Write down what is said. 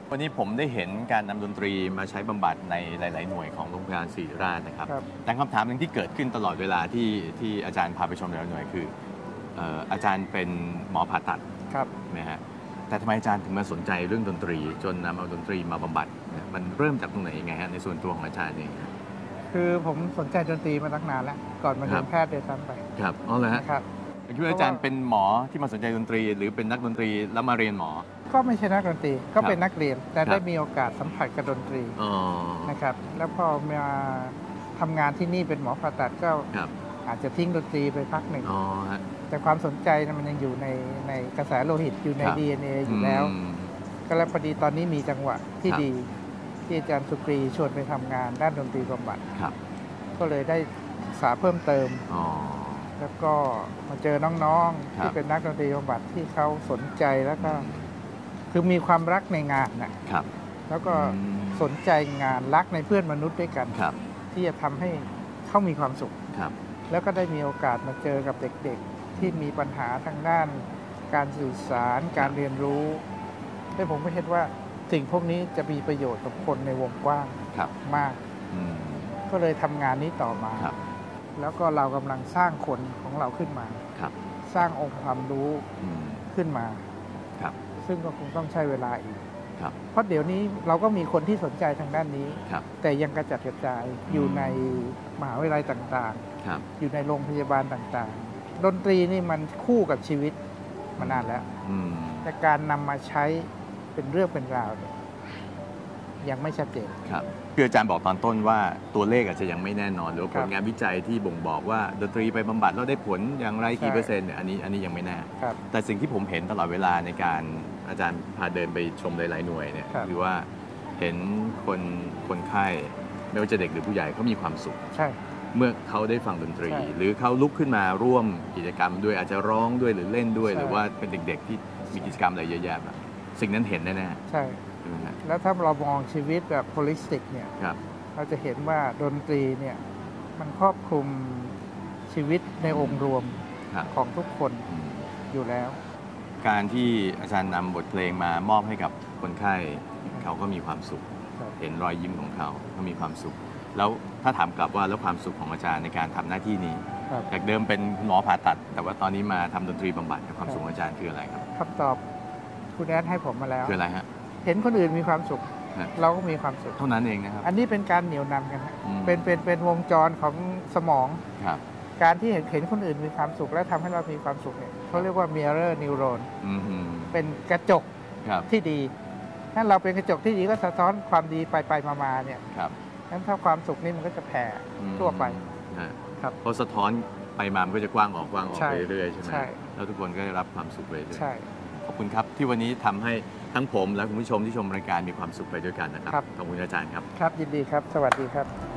วันนี้ผมได้เห็นการนำดนตรีมาใช้บำบัดในหลาย ๆ หน่วยของโรงพยาบาลศิริราชนะครับแต่คำถามหนึ่งที่เกิดขึ้นตลอดเวลาที่อาจารย์พาไปชมแต่ละหน่วยคืออาจารย์เป็นหมอผ่าตัดนะฮะแต่ทำไมอาจารย์ถึงมาสนใจเรื่องดนตรีจนนำเอาดนตรีมาบำบัดมันเริ่มจากตรงไหนยังไงฮะในส่วนตัวของอาจารย์เองคือผมสนใจดนตรีมาตั้งนานแล้วก่อนมาเรียนแพทย์เลยซ้ำไปครับอ๋อเลยฮะครับคิดว่าอาจารย์เป็นหมอที่มาสนใจดนตรีหรือเป็นนักดนตรีแล้วมาเรียนหมอก็ไม่ใช่นักดนตรีก็เป็นนักเรียนแต่ได้มีโอกาสสัมผัสกับดนตรีนะครับแล้วพอมาทำงานที่นี่เป็นหมอผ่าตัดก็อาจจะทิ้งดนตรีไปพักหนึ่งแต่ความสนใจมันยังอยู่ในกระแสโลหิตอยู่ใน DNA อยู่แล้วก็แล้วพอดีตอนนี้มีจังหวะที่ดีที่อาจารย์สุกรีชวนไปทำงานด้านดนตรีบำบัดก็เลยได้ศึกษาเพิ่มเติมแล้วก็มาเจอน้องๆที่เป็นนักดนตรีบำบัดที่เขาสนใจแล้วก็คือมีความรักในงานนะครับแล้วก็สนใจงานรักในเพื่อนมนุษย์ด้วยกันที่จะทำให้เขามีความสุขแล้วก็ได้มีโอกาสมาเจอกับเด็กๆที่มีปัญหาทางด้านการสื่อสารการเรียนรู้ได้ผมก็เห็นว่าสิ่งพวกนี้จะมีประโยชน์กับคนในวงกว้างมากก็เลยทำงานนี้ต่อมาแล้วก็เรากำลังสร้างคนของเราขึ้นมาสร้างองค์ความรู้ขึ้นมาซึ่งก็คงต้องใช้เวลาอีกเพราะเดี๋ยวนี้เราก็มีคนที่สนใจทางด้านนี้แต่ยังกระจัดกระจายอยู่ในมหาวิทยาลัยต่างๆอยู่ในโรงพยาบาลต่างๆดนตรีนี่มันคู่กับชีวิตมานานแล้วแต่การนำมาใช้เป็นเรื่องเป็นราวเนี่ยยังไม่ชัดเจนคืออาจารย์บอกตอนต้นว่าตัวเลขอาจจะยังไม่แน่นอนหรือผลงานวิจัยที่บ่งบอกว่าดนตรีไปบำบัดแล้วได้ผลอย่างไรกี่เปอร์เซ็นต์เนี่ยอันนี้ยังไม่แน่แต่สิ่งที่ผมเห็นตลอดเวลาในการอาจารย์พาเดินไปชมหลายๆหน่วยเนี่ยคือว่าเห็นคนไข้ไม่ว่าจะเด็กหรือผู้ใหญ่เขามีความสุขเมื่อเขาได้ฟังดนตรีหรือเขาลุกขึ้นมาร่วมกิจกรรมด้วยอาจจะร้องด้วยหรือเล่นด้วยหรือว่าเป็นเด็กๆที่มีกิจกรรมอะไรเยอะแยะสิ่งนั้นเห็นแน่ๆใช่แล้วถ้าเรามองชีวิตแบบโฮลิสติกเนี่ยเราจะเห็นว่าดนตรีเนี่ยมันครอบคลุมชีวิตในองค์รวมของทุกคนอยู่แล้วการที่อาจารย์นำบทเพลงมามอบให้กับคนไข้เขาก็มีความสุขเห็นรอยยิ้มของเขามีความสุขแล้วถ้าถามกลับว่าแล้วความสุขของอาจารย์ในการทำหน้าที่นี้จากเดิมเป็นหมอผ่าตัดแต่ว่าตอนนี้มาทำดนตรีบำบัดความสุขของอาจารย์คืออะไรครับคำตอบคุณแอดให้ผมมาแล้วคืออะไรฮะเห็นคนอื่นมีความสุขเราก็มีความสุขเท่านั้นเองนะครับอันนี้เป็นการเหนี่ยวนำกันเป็นวงจรของสมองการที่เห็นคนอื่นมีความสุขและทำให้เรามีความสุขเนี่ยเขาเรียกว่า mirror neuron เป็นกระจกที่ดีถ้าเราเป็นกระจกที่ดีก็สะท้อนความดีไปมาเนี่ยงั้นถ้าความสุขนี่มันก็จะแผ่ทั่วไปครับพอสะท้อนไปมามันก็จะกว้างออกไปเรื่อยๆใช่ไหมแล้วทุกคนก็ได้รับความสุขไปเรื่อยขอบคุณครับที่วันนี้ทำให้ทั้งผมและคุณผู้ชมที่ชมรายการมีความสุขไปด้วยกันนะครับขอบคุณอาจารย์ครับครับยินดีครับสวัสดีครับ